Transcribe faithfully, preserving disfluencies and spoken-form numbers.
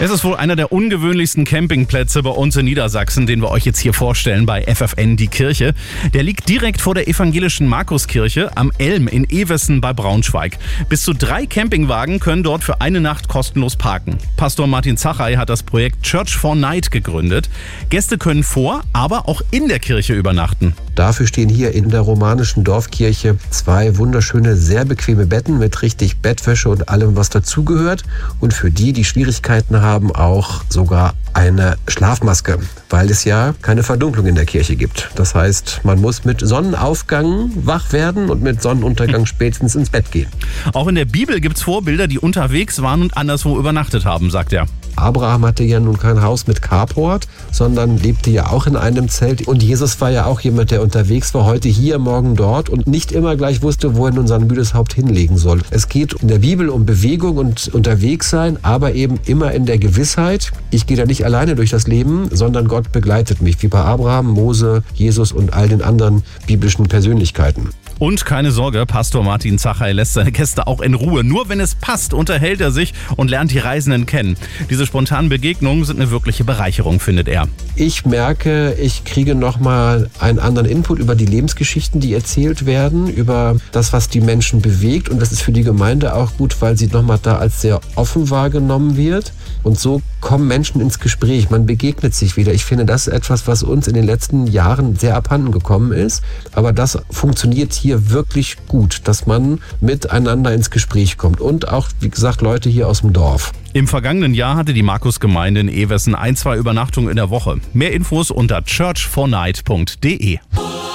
Es ist wohl einer der ungewöhnlichsten Campingplätze bei uns in Niedersachsen, den wir euch jetzt hier vorstellen bei F F N Die Kirche. Der liegt direkt vor der evangelischen Markuskirche am Elm in Evessen bei Braunschweig. Bis zu drei Campingwagen können dort für eine Nacht kostenlos parken. Pastor Martin Zachey hat das Projekt Church for Night gegründet. Gäste können vor, aber auch in der Kirche übernachten. Dafür stehen hier in der romanischen Dorfkirche zwei wunderschöne, sehr bequeme Betten mit richtig Bettwäsche und allem, was dazugehört. Und für die, die Schwierigkeiten haben, auch sogar eine Schlafmaske, weil es ja keine Verdunklung in der Kirche gibt. Das heißt, man muss mit Sonnenaufgang wach werden und mit Sonnenuntergang spätestens ins Bett gehen. Auch in der Bibel gibt es Vorbilder, die unterwegs waren und anderswo übernachtet haben, sagt er. Abraham hatte ja nun kein Haus mit Carport, sondern lebte ja auch in einem Zelt. Und Jesus war ja auch jemand, der unterwegs war, heute hier, morgen dort und nicht immer gleich wusste, wo er nun sein müdes Haupt hinlegen soll. Es geht in der Bibel um Bewegung und unterwegs sein, aber eben immer in der Gewissheit, ich gehe da nicht alleine durch das Leben, sondern Gott begleitet mich, wie bei Abraham, Mose, Jesus und all den anderen biblischen Persönlichkeiten. Und keine Sorge, Pastor Martin Zachey lässt seine Gäste auch in Ruhe. Nur wenn es passt, unterhält er sich und lernt die Reisenden kennen. Diese spontanen Begegnungen sind eine wirkliche Bereicherung, findet er. Ich merke, ich kriege nochmal einen anderen Input über die Lebensgeschichten, die erzählt werden, über das, was die Menschen bewegt. Und das ist für die Gemeinde auch gut, weil sie nochmal da als sehr offen wahrgenommen wird. Und so kommen Menschen ins Gespräch, man begegnet sich wieder. Ich finde, das ist etwas, was uns in den letzten Jahren sehr abhanden gekommen ist. Aber das funktioniert hier wirklich gut, dass man miteinander ins Gespräch kommt. Und auch, wie gesagt, Leute hier aus dem Dorf. Im vergangenen Jahr hatte die Markusgemeinde in Evessen ein, zwei Übernachtungen in der Woche. Mehr Infos unter church for night punkt de.